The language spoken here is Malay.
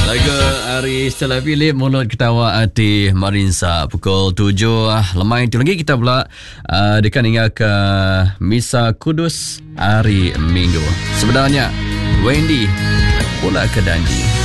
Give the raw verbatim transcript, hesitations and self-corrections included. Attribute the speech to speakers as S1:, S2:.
S1: Lagu Ari Stella Philip, Mulut Ketawa Hati Marinsa. Pukul tujuh lemai itu lagi kita pula uh, dekat hingga ke Misa Kudus hari Minggu. Sebenarnya Wendy pula ke Danji.